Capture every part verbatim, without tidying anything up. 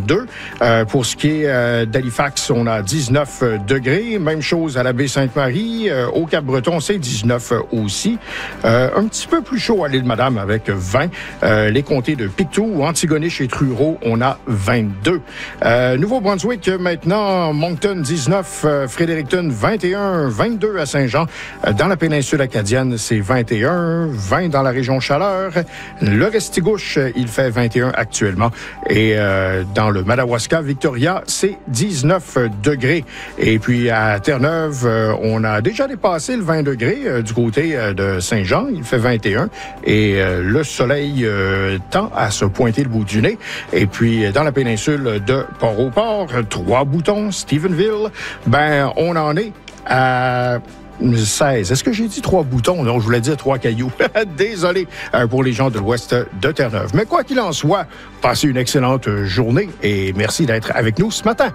deux. Euh, pour ce qui est euh, d'Halifax, on a dix-neuf degrés. Même chose à la baie Sainte-Marie. Euh, au Cap-Breton, c'est dix-neuf aussi. Euh, un petit peu plus chaud à l'île Madame avec vingt. Euh, les comtés de Pictou, Antigonish et Truro, on a vingt-deux. Euh, Nouveau-Brunswick, maintenant, Moncton, dix-neuf. Euh, Fredericton, vingt et un. vingt-deux à Saint-Jean. Euh, dans la péninsule acadienne, c'est vingt et un. vingt dans la région Chaleur. Le Restigouche, il fait vingt et un actuellement. Et euh, dans le Madawaska, Victoria, c'est dix-neuf degrés. Et puis à Terre-Neuve, euh, on a déjà dépassé le vingt degrés euh, du côté euh, de Saint-Jean. Il fait vingt et un. Et euh, le soleil euh, tend à se pointer le bout du nez. Et puis dans la péninsule de Port-au-Port, Trois-Boutons, Stephenville, ben on en est à seize. Est-ce que j'ai dit trois boutons? Non, je voulais dire trois cailloux. Désolé euh, pour les gens de l'ouest de Terre-Neuve. Mais quoi qu'il en soit, passez une excellente journée et merci d'être avec nous ce matin.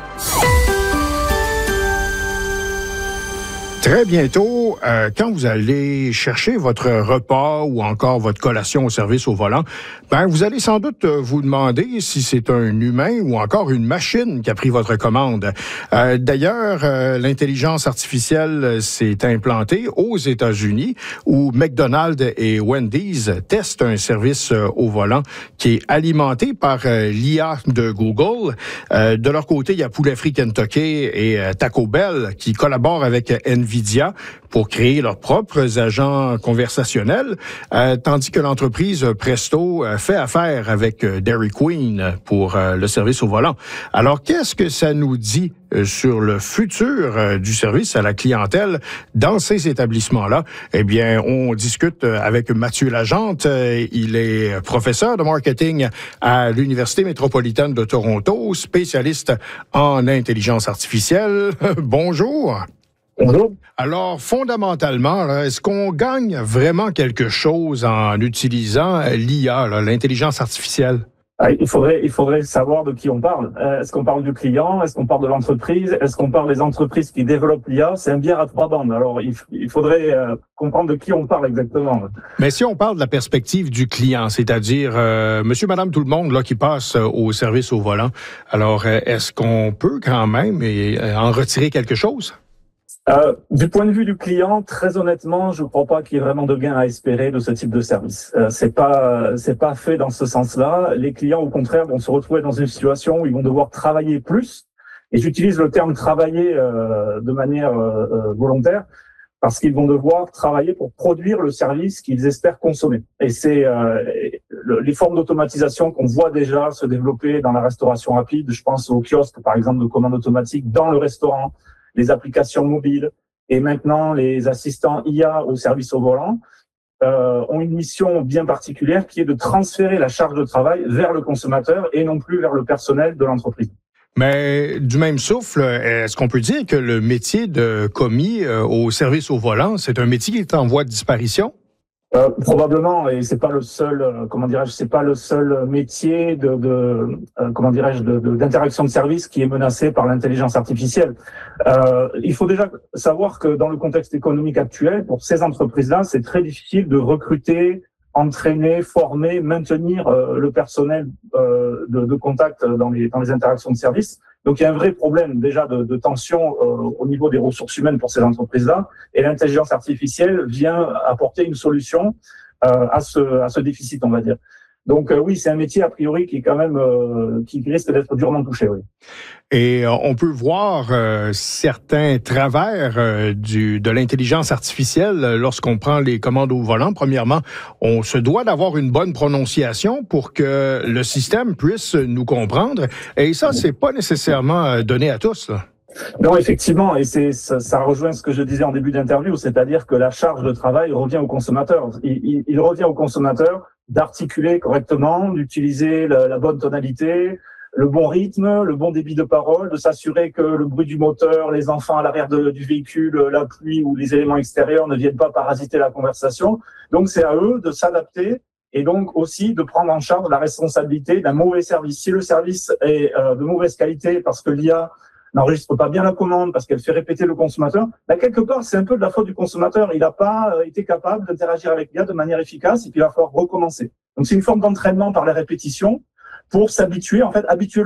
Très bientôt, euh, quand vous allez chercher votre repas ou encore votre collation au service au volant, ben vous allez sans doute vous demander si c'est un humain ou encore une machine qui a pris votre commande. Euh, d'ailleurs, euh, l'intelligence artificielle s'est implantée aux États-Unis où McDonald's et Wendy's testent un service euh, au volant qui est alimenté par euh, l'I A de Google. Euh, de leur côté, il y a Poulet Frit Kentucky et euh, Taco Bell qui collaborent avec NVIDIA pour créer leurs propres agents conversationnels, euh, tandis que l'entreprise Presto euh, fait affaire avec euh, Dairy Queen pour euh, le service au volant. Alors, qu'est-ce que ça nous dit euh, sur le futur euh, du service à la clientèle dans ces établissements-là? Eh bien, on discute avec Mathieu Lagente. Euh, il est professeur de marketing à l'Université métropolitaine de Toronto, spécialiste en intelligence artificielle. Bonjour. Bonjour. Alors, fondamentalement, là, est-ce qu'on gagne vraiment quelque chose en utilisant l'I A, là, l'intelligence artificielle? Il faudrait, il faudrait savoir de qui on parle. Est-ce qu'on parle du client? Est-ce qu'on parle de l'entreprise? Est-ce qu'on parle des entreprises qui développent l'I A? C'est un bière à trois bandes. Alors, il, il faudrait euh, comprendre de qui on parle exactement. Mais si on parle de la perspective du client, c'est-à-dire euh, monsieur, madame, tout le monde là qui passe euh, au service au volant, alors euh, est-ce qu'on peut quand même euh, en retirer quelque chose? Euh, du point de vue du client, très honnêtement, je ne crois pas qu'il y ait vraiment de gain à espérer de ce type de service. Euh, c'est pas, c'est pas fait dans ce sens-là. Les clients, au contraire, vont se retrouver dans une situation où ils vont devoir travailler plus. Et j'utilise le terme travailler euh, de manière euh, volontaire parce qu'ils vont devoir travailler pour produire le service qu'ils espèrent consommer. Et c'est euh, le, les formes d'automatisation qu'on voit déjà se développer dans la restauration rapide. Je pense aux kiosques, par exemple, de commande automatique dans le restaurant, les applications mobiles et maintenant les assistants I A au service au volant euh, ont une mission bien particulière qui est de transférer la charge de travail vers le consommateur et non plus vers le personnel de l'entreprise. Mais du même souffle, est-ce qu'on peut dire que le métier de commis euh, au service au volant, c'est un métier qui est en voie de disparition? Euh, probablement, et c'est pas le seul, euh, comment dirais-je, c'est pas le seul métier de, de euh, comment dirais-je, de, de, d'interaction de service qui est menacé par l'intelligence artificielle. Euh, il faut déjà savoir que dans le contexte économique actuel, pour ces entreprises-là, c'est très difficile de recruter, entraîner, former, maintenir euh, le personnel euh, de, de contact dans les, dans les interactions de service. Donc il y a un vrai problème déjà de, de tension euh, au niveau des ressources humaines pour ces entreprises-là, et l'intelligence artificielle vient apporter une solution euh, à ce à ce déficit, on va dire. Donc euh, oui, c'est un métier a priori qui est quand même euh, qui risque d'être durement touché, oui. Et euh, on peut voir euh, certains travers euh, du de l'intelligence artificielle lorsqu'on prend les commandes au volant. Premièrement, on se doit d'avoir une bonne prononciation pour que le système puisse nous comprendre. Et ça, c'est pas nécessairement donné à tous, là. Non, effectivement, et c'est ça, ça rejoint ce que je disais en début d'interview, c'est-à-dire que la charge de travail revient au consommateur. Il, il, il revient au consommateur d'articuler correctement, d'utiliser la, la bonne tonalité, le bon rythme, le bon débit de parole, de s'assurer que le bruit du moteur, les enfants à l'arrière de, du véhicule, la pluie ou les éléments extérieurs ne viennent pas parasiter la conversation. Donc c'est à eux de s'adapter et donc aussi de prendre en charge la responsabilité d'un mauvais service. Si le service est euh, de mauvaise qualité parce que l'I A n'enregistre pas bien la commande, parce qu'elle fait répéter le consommateur, là, quelque part, c'est un peu de la faute du consommateur. Il n'a pas euh, été capable d'interagir avec l'I A de manière efficace et puis il va falloir recommencer. Donc, c'est une forme d'entraînement par la répétition pour s'habituer, en fait, habituer